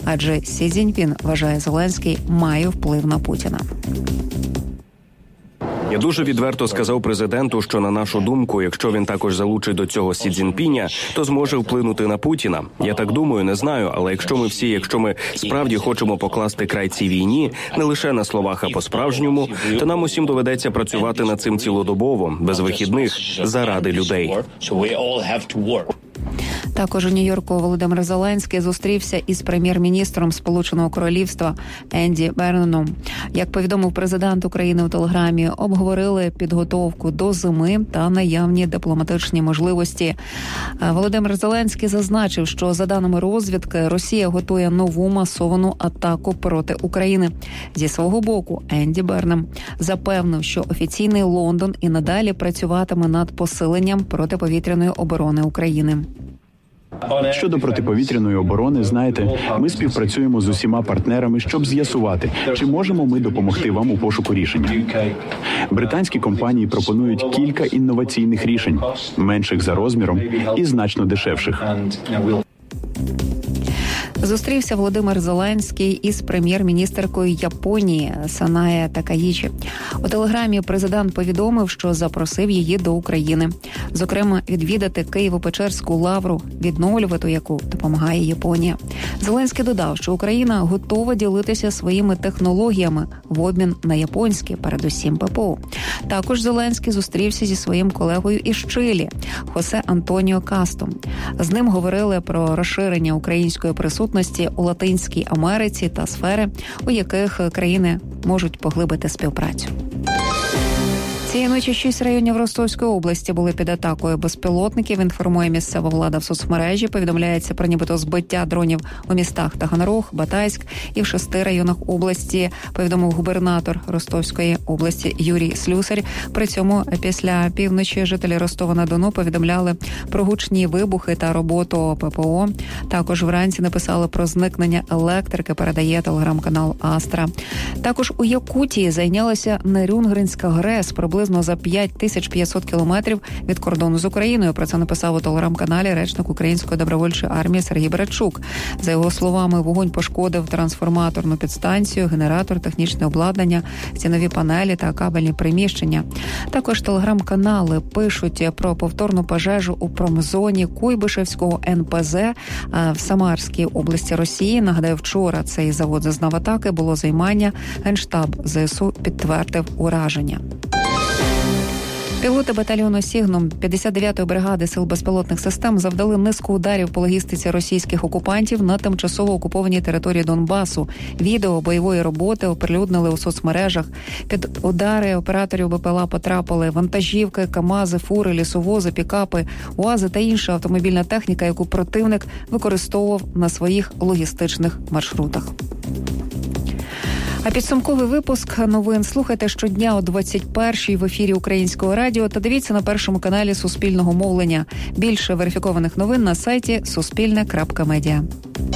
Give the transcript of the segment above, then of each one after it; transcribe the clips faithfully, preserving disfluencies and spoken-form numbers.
адже Сі Цзіньпін, вважає Зеленський, має вплив на Путіна. Я дуже відверто сказав президенту, що, на нашу думку, якщо він також залучить до цього Сі Цзіньпіня, то зможе вплинути на Путіна. Я так думаю, не знаю, але якщо ми всі, якщо ми справді хочемо покласти край цій війні, не лише на словах, а по-справжньому, то нам усім доведеться працювати над цим цілодобово, без вихідних, заради людей. Також у Нью-Йорку Володимир Зеленський зустрівся із прем'єр-міністром Сполученого Королівства Енді Берноном. Як повідомив президент України у телеграмі, обговорили підготовку до зими та наявні дипломатичні можливості. Володимир Зеленський зазначив, що за даними розвідки, Росія готує нову масовану атаку проти України. Зі свого боку, Енді Берном запевнив, що офіційний Лондон і надалі працюватиме над посиленням протиповітряної оборони України. Щодо протиповітряної оборони, знаєте, ми співпрацюємо з усіма партнерами, щоб з'ясувати, чи можемо ми допомогти вам у пошуку рішення. Британські компанії пропонують кілька інноваційних рішень, менших за розміром і значно дешевших. Зустрівся Володимир Зеленський із прем'єр-міністеркою Японії Санае Такаїчі. У телеграмі президент повідомив, що запросив її до України. Зокрема, відвідати Києво-Печерську лавру, відновлювати яку допомагає Японія. Зеленський додав, що Україна готова ділитися своїми технологіями в обмін на японські, передусім ППО. Також Зеленський зустрівся зі своїм колегою із Чилі Хосе Антоніо Кастом. З ним говорили про розширення української присутності у Латинській Америці та сфери, у яких країни можуть поглибити співпрацю. Цієї ночі шість районів Ростовської області були під атакою безпілотників, інформує місцева влада в соцмережі. Повідомляється про нібито збиття дронів у містах Таганрог, Батайськ і в шести районах області, повідомив губернатор Ростовської області Юрій Слюсар. При цьому після півночі жителі Ростова-на-Дону повідомляли про гучні вибухи та роботу ППО. Також вранці написали про зникнення електрики, передає телеграм-канал Астра. Також у Якутії зайнялася Нерюнгринська ГРЕС, приблизно за п'ять тисяч п'ятсот кілометрів від кордону з Україною. Про це написав у телеграм-каналі речник Української добровольчої армії Сергій Братчук. За його словами, вогонь пошкодив трансформаторну підстанцію, генератор, технічне обладнання, стінові панелі та кабельні приміщення. Також телеграм-канали пишуть про повторну пожежу у промзоні Куйбишевського ен пе зе в Самарській області Росії. Нагадаю, вчора цей завод зазнав атаки, було займання. Генштаб зе ес у підтвердив ураження. Пілоти батальйону «Сігнум» п'ятдесят дев'ятої бригади сил безпілотних систем завдали низку ударів по логістиці російських окупантів на тимчасово окупованій території Донбасу. Відео бойової роботи оприлюднили у соцмережах. Під удари операторів БПЛА потрапили вантажівки, КАМАЗи, фури, лісовози, пікапи, УАЗи та інша автомобільна техніка, яку противник використовував на своїх логістичних маршрутах. А підсумковий випуск новин слухайте щодня о двадцять першій в ефірі Українського радіо та дивіться на першому каналі Суспільного мовлення. Більше верифікованих новин на сайті суспільне крапка медіа.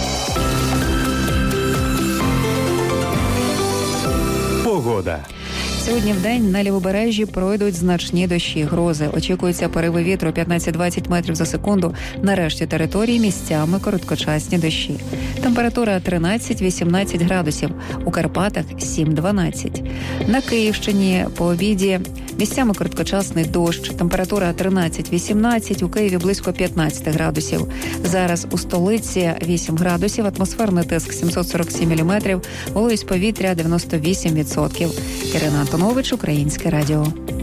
Погода. Сьогодні в день на лівобережжі пройдуть значні дощі, грози. Очікуються пориви вітру п'ятнадцять-двадцять метрів за секунду. На решті території місцями короткочасні дощі. Температура тринадцять-вісімнадцять градусів. У Карпатах сім-дванадцять. На Київщині по обіді місцями короткочасний дощ. Температура тринадцять-вісімнадцять. У Києві близько п'ятнадцять градусів. Зараз у столиці вісім градусів. Атмосферний тиск сімсот сорок сім міліметрів. Вологість повітря дев'яносто вісім відсотків. Ірина Антонович, Українське радіо.